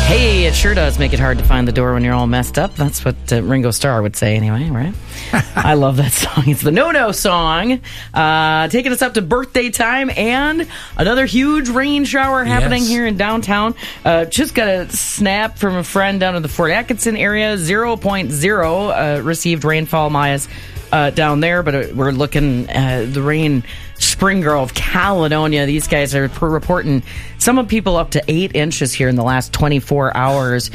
Hey, it sure does make it hard to find the door when you're all messed up. That's what Ringo Starr would say anyway, right? I love that song. It's the No-No song. Taking us up to birthday time and another huge rain shower happening here in downtown. Just got a snap from a friend down in the Fort Atkinson area. 0.0 received rainfall, Maya's down there, but we're looking the rain. Spring Grove, Caledonia. These guys are reporting some people up to 8 inches here in the last 24 hours.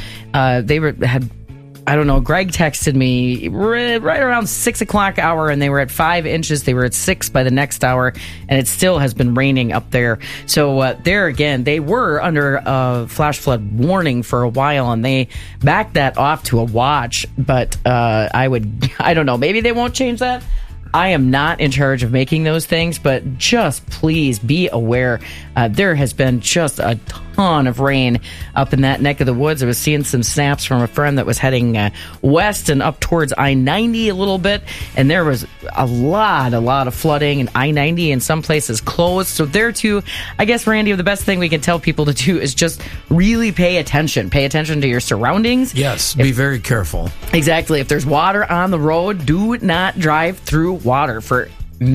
I don't know, Greg texted me right around 6 o'clock hour, and they were at 5 inches. They were at 6 by the next hour, and it still has been raining up there. So there again, they were under a flash flood warning for a while, and they backed that off to a watch. But I don't know, maybe they won't change that. I am not in charge of making those things, but just please be aware. There has been just a ton of rain up in that neck of the woods. I was seeing some snaps from a friend that was heading west and up towards I-90 a little bit, and there was a lot of flooding, and I-90 in some places closed. So there too, I guess, Randy, the best thing we can tell people to do is just really pay attention. Pay attention to your surroundings. Yes, be very careful. Exactly. If there's water on the road, do not drive through water for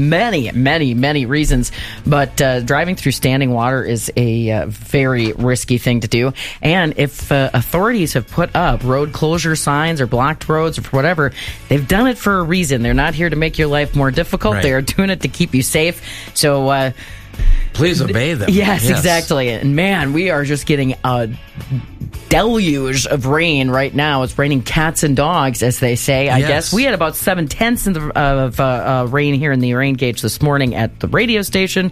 many reasons, but driving through standing water is a very risky thing to do. And if authorities have put up road closure signs or blocked roads or whatever, they've done it for a reason. They're not here to make your life more difficult. Right. They are doing it to keep you safe. So please obey them. Yes, exactly. And man, we are just getting a deluge of rain right now. It's raining cats and dogs, as they say. I guess we had about 7/10 of rain here in the rain gauge this morning at the radio station.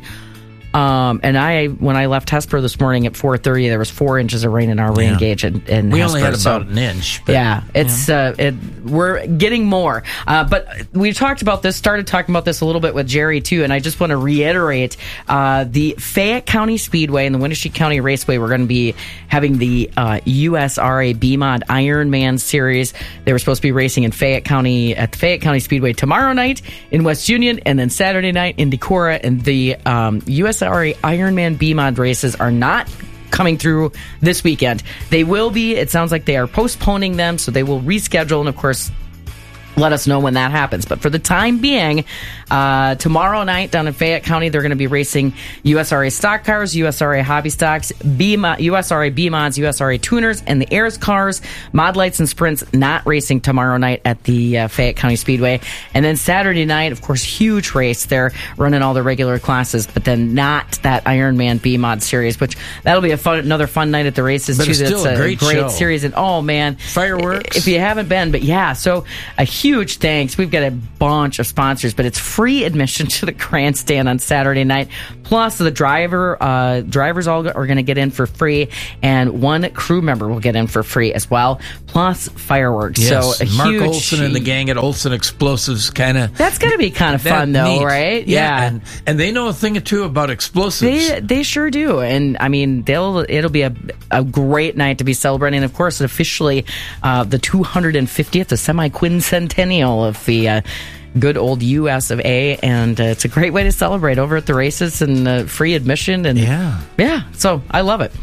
And when I left Hesper this morning at 4:30, there was 4 inches of rain in our rain gauge. In we Hesper, only had about an inch. But, yeah, it's we're getting more. But we started talking about this a little bit with Jerry too, and I just want to reiterate the Fayette County Speedway and the Winnebago County Raceway. We're going to be having the USRA BMOD Ironman Series. They were supposed to be racing in Fayette County at the Fayette County Speedway tomorrow night in West Union, and then Saturday night in Decorah. And the USRA Ironman BMOD races are not coming through this weekend. They will be. It sounds like they are postponing them, so they will reschedule, and of course, let us know when that happens. But for the time being, tomorrow night down in Fayette County, they're going to be racing USRA stock cars, USRA hobby stocks, USRA B-Mods, USRA tuners, and the Airs cars. Mod Lights and Sprints not racing tomorrow night at the Fayette County Speedway. And then Saturday night, of course, huge race. They're running all the regular classes, but then not that Ironman B-Mod series, which that'll be another fun night at the races, but too. It's still That's a great show. Series. And oh, man. Fireworks. If you haven't been, but yeah, so a huge thanks. We've got a bunch of sponsors, but it's free admission to the grandstand on Saturday night. Plus, the drivers all are going to get in for free, and one crew member will get in for free as well. Plus, fireworks. Yes, So a Mark huge Olson and the gang at Olson Explosives That's going to be kind of fun, though, neat. right? Yeah. And they know a thing or two about explosives. They sure do, and I mean, it'll be a great night to be celebrating. Of course, officially the 250th, the semi-quincentennial of the good old US of A, and it's a great way to celebrate over at the races and free admission. And yeah, so I love it.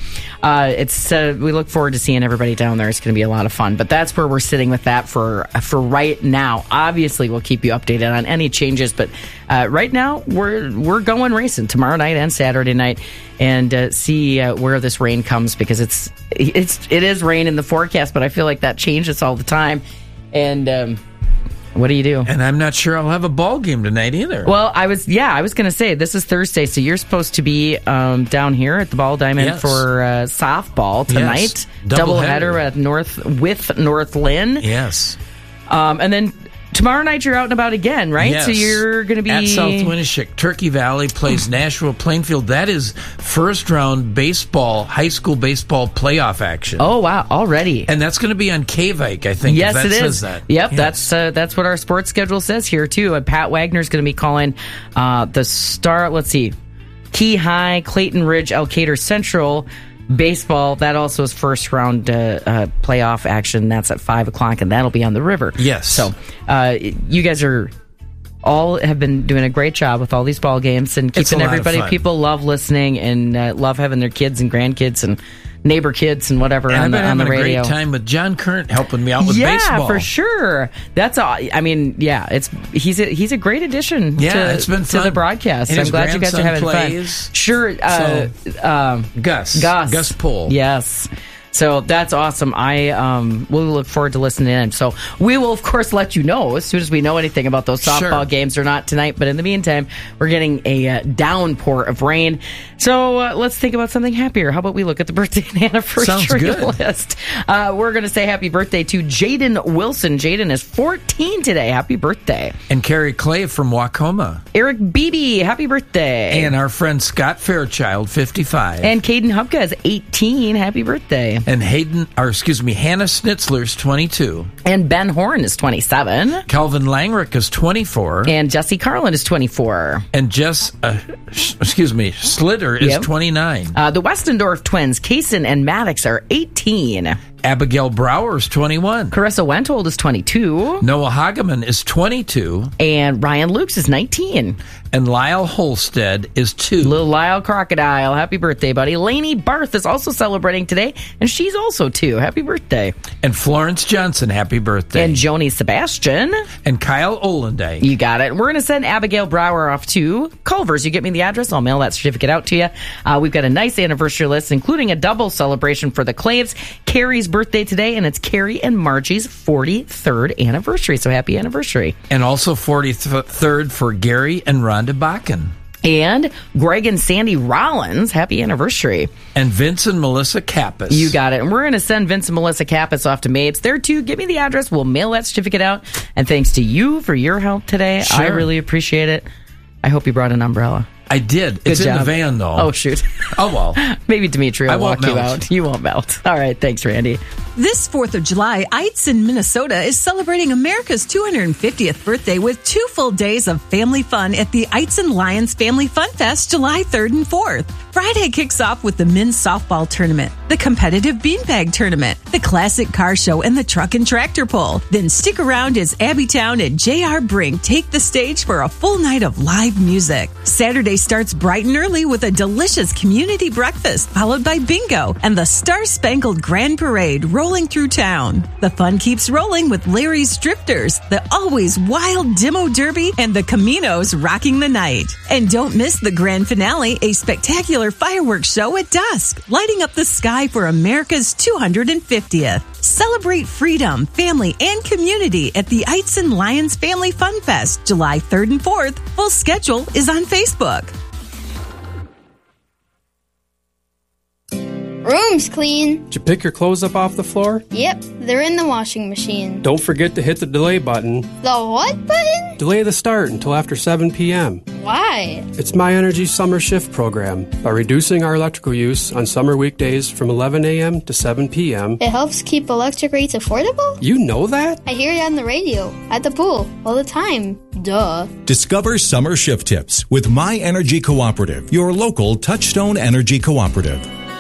We look forward to seeing everybody down there. It's going to be a lot of fun. But that's where we're sitting with that for right now. Obviously, we'll keep you updated on any changes, but right now we're going racing tomorrow night and Saturday night, and see where this rain comes, because it is rain in the forecast, but I feel like that changes all the time. And what do you do? And I'm not sure I'll have a ball game tonight either. Well, I was going to say, this is Thursday, so you're supposed to be down here at the Ball Diamond for softball tonight. Yes. Doubleheader with North Lynn. Yes. And then tomorrow night you're out and about again, right? Yes. So you're going to be at South Winneshiek. Turkey Valley plays Nashua Plainfield. That is first round high school baseball playoff action. Oh wow, already. And that's going to be on K-Vike, I think. Yes, if that it is. says that. Yep, yes. That's what our sports schedule says here too. And Pat Wagner's going to be calling the start. Let's see, Key High, Clayton Ridge, Elkader Central baseball. That also is first round playoff action. That's at 5:00, and that'll be on the river. Yes. So you guys have been doing a great job with all these ball games and keeping everybody. People love listening and love having their kids and grandkids and neighbor kids and whatever and on the I've been having radio. a great time with John Current helping me out with baseball. Yeah, for sure. That's all. I mean, yeah, he's a great addition it's been to fun. the broadcast. And I'm glad you guys are having plays. fun. Sure. Gus Pohl. Yes. So that's awesome. We'll look forward to listening in. So we will, of course, let you know as soon as we know anything about those softball games or not tonight. But in the meantime, we're getting a downpour of rain. So let's think about something happier. How about we look at the birthday and anniversary list? We're going to say happy birthday to Jaden Wilson. Jaden is 14 today. Happy birthday. And Carrie Clay from Wacoma. Eric Beebe, happy birthday. And our friend Scott Fairchild, 55. And Caden Hubka is 18. Happy birthday. And Hannah Schnitzler's 22. And Ben Horn is 27. Calvin Langrick is 24. And Jesse Carlin is 24. And Slitter is 29. The Westendorf twins, Kaysen and Maddox, are 18. Abigail Brower is 21. Carissa Wentold is 22. Noah Hageman is 22. And Ryan Lukes is 19. And Lyle Holstead is 2. Little Lyle Crocodile. Happy birthday, buddy. Lainey Barth is also celebrating today, and she's also 2. Happy birthday. And Florence Johnson, happy birthday. And Joni Sebastian. And Kyle Olenday. You got it. We're going to send Abigail Brower off to Culver's. You get me the address, I'll mail that certificate out to you. We've got a nice anniversary list, including a double celebration for the Claves. Carrie's birthday today, and it's Carrie and Margie's 43rd anniversary. So happy anniversary. And also 43rd for Gary and Rhonda Bakken. And Greg and Sandy Rollins, happy anniversary. And Vince and Melissa Kappas. You got it. And we're going to send Vince and Melissa Kappas off to Mapes. There too, give me the address. We'll mail that certificate out. And thanks to you for your help today. Sure. I really appreciate it. I hope you brought an umbrella. I did. It's in the van, though. Oh, shoot. Oh, well. Maybe Dimitri will walk you melt. out. You won't melt. All right. Thanks, Randy. This 4th of July, Eitzen, Minnesota is celebrating America's 250th birthday with 2 full days of family fun at the Eitzen Lions Family Fun Fest July 3rd and 4th. Friday kicks off with the men's softball tournament, the competitive beanbag tournament, the classic car show, and the truck and tractor pull. Then stick around as Abbytown and J.R. Brink take the stage for a full night of live music. Saturday starts bright and early with a delicious community breakfast, followed by bingo and the Star-Spangled Grand Parade rolling through town. The fun keeps rolling with Larry's Drifters, the always wild Demo Derby, and the Caminos rocking the night. And don't miss the grand finale, a spectacular fireworks show at dusk, lighting up the sky for America's 250th. Celebrate freedom, family, and community at the Eitzen Lions Family Fun Fest, July 3rd and 4th. Full schedule is on Facebook. Room's clean. Did you pick your clothes up off the floor? Yep, they're in the washing machine. Don't forget to hit the delay button. The what button? Delay the start until after 7 p.m. Why? It's My Energy Summer Shift program. By reducing our electrical use on summer weekdays from 11 a.m. to 7 p.m. It helps keep electric rates affordable? You know that? I hear it on the radio, at the pool, all the time. Duh. Discover summer shift tips with My Energy Cooperative, your local Touchstone Energy Cooperative.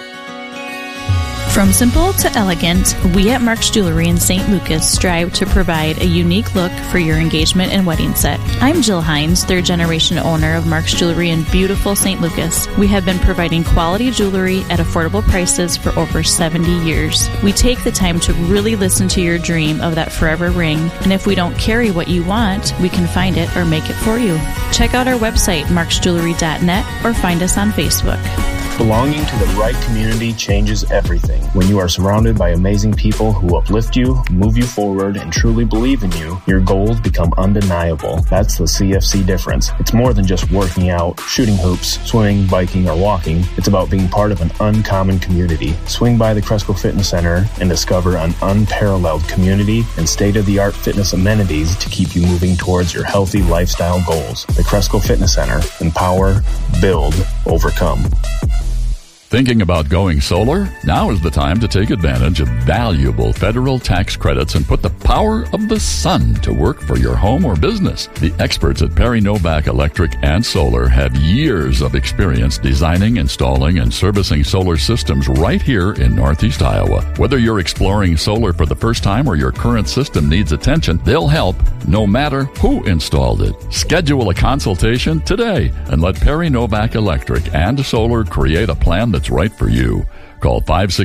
From simple to elegant, we at Mark's Jewelry in St. Lucas strive to provide a unique look for your engagement and wedding set. I'm Jill Hines, third generation owner of Mark's Jewelry in beautiful St. Lucas. We have been providing quality jewelry at affordable prices for over 70 years. We take the time to really listen to your dream of that forever ring, and if we don't carry what you want, we can find it or make it for you. Check out our website, marksjewelry.net, or find us on Facebook. Belonging to the right community changes everything. When you are surrounded by amazing people who uplift you, move you forward, and truly believe in you, your goals become undeniable. That's the CFC difference. It's more than just working out, shooting hoops, swimming, biking, or walking. It's about being part of an uncommon community. Swing by the Cresco Fitness Center and discover an unparalleled community and state-of-the-art fitness amenities to keep you moving towards your healthy lifestyle goals. The Cresco Fitness Center. Empower, build, overcome. Thinking about going solar? Now is the time to take advantage of valuable federal tax credits and put the power of the sun to work for your home or business. The experts at Perry Novak Electric and Solar have years of experience designing, installing, and servicing solar systems right here in Northeast Iowa. Whether you're exploring solar for the first time or your current system needs attention, they'll help no matter who installed it. Schedule a consultation today and let Perry Novak Electric and Solar create a plan that's right for you. Call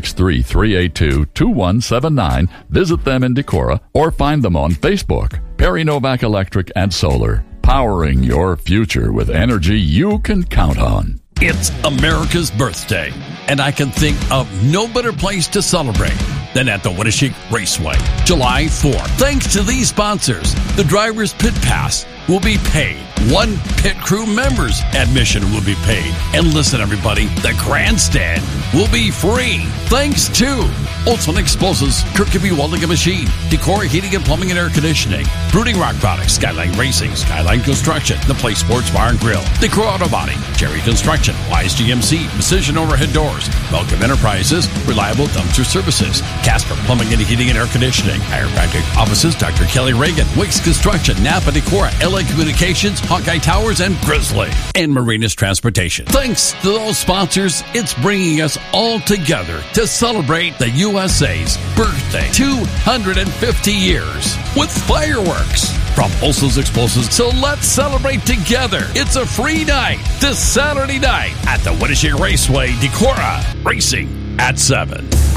563-382-2179. Visit them in Decorah or find them on Facebook. Perry Novak Electric and Solar. Powering your future with energy you can count on. It's America's birthday, and I can think of no better place to celebrate than at the Winneshiek Raceway, July 4th. Thanks to these sponsors, the driver's pit pass will be paid. One pit crew member's admission will be paid. And listen, everybody, the grandstand will be free. Thanks to Olson Explosives, Kirkby Welding and Machine, Decorah Heating and Plumbing and Air Conditioning, Brooding Rock Products, Skyline Racing, Skyline Construction, The Place Sports Bar and Grill, Decorah Auto Body, Jerry Construction, Wise GMC, Precision Overhead Doors, Welcome Enterprises, Reliable Dumpster Services, Casper Plumbing and Heating and Air Conditioning, Chiropractic Offices, Dr. Kelly Reagan, Wicks Construction, Napa Decorah, LA Communications, Hawkeye Towers, and Grizzly, and Marinas Transportation. Thanks to those sponsors, it's bringing us all together to celebrate the USA's birthday, 250 years, with fireworks from Olson's Explosives. So let's celebrate together. It's a free night this Saturday night at the Winneshiek Raceway, Decorah, racing at 7.